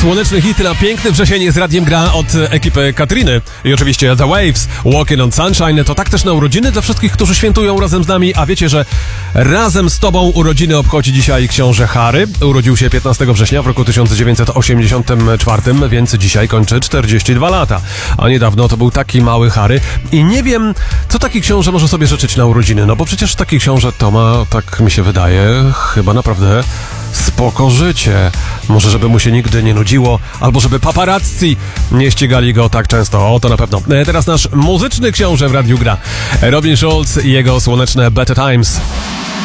Słoneczny hit na piękny wrzesień z radiem gra od ekipy Katriny. I oczywiście The Waves, Walking on Sunshine. To tak też na urodziny dla wszystkich, którzy świętują razem z nami. A wiecie, że razem z tobą urodziny obchodzi dzisiaj książę Harry. Urodził się 15 września w roku 1984, więc dzisiaj kończy 42 lata. A niedawno to był taki mały Harry. I nie wiem, co taki książę może sobie życzyć na urodziny. No bo przecież taki książę to ma, tak mi się wydaje, chyba naprawdę spoko życie. Może żeby mu się nigdy nie nudziło, albo żeby paparazzi nie ścigali go tak często. O, to na pewno. Teraz nasz muzyczny książę w radiu gra. Robin Schulz i jego słoneczne Better Times.